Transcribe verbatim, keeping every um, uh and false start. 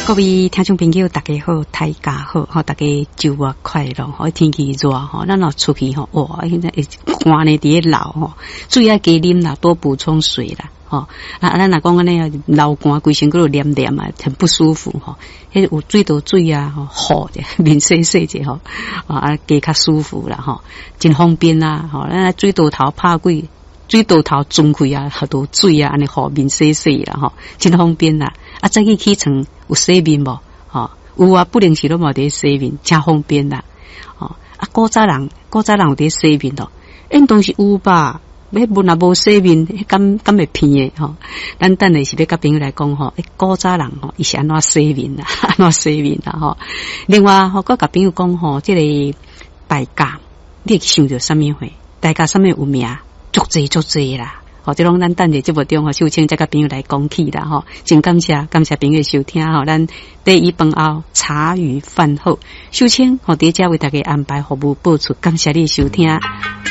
各位听众朋友，大家好，大家好，吼，大家周末快乐，吼，天气热，吼，咱若出去吼，哇，现在汗呢伫咧流吼，水要加啉啦，多补充水啦，吼，啊，咱若讲安尼流汗，规身骨黏黏啊，很不舒服吼，迄有水倒水啊，吼，好者面洗洗者吼，啊，加较舒服啦，吼，真方便啦，吼，咱水倒头拍几。水倒头冲开啊，好多水啊，安尼好面洗洗啦，吼，真方便啦。啊，早起起床有洗面无？吼，有啊，不定时都无伫洗面，真方便啦。吼，啊，古早人，古早人有伫洗面咯，因当时有吧？要无若无洗面，敢敢会偏诶吼。咱等下是要甲朋友来讲吼，诶，古早人吼，伊是安怎洗面啦，安怎洗面啦吼。另外，吼，佮甲朋友讲吼，即、這個大家，你会想着啥物货？大家啥物有名？足济足济啦，吼，即拢咱等下节目中吼，秀清再甲朋友来讲起啦，吼，真感谢感谢朋友收听吼，咱第一饭后茶余饭后，秀清吼伫遮为大家安排服务播出，感谢你收听。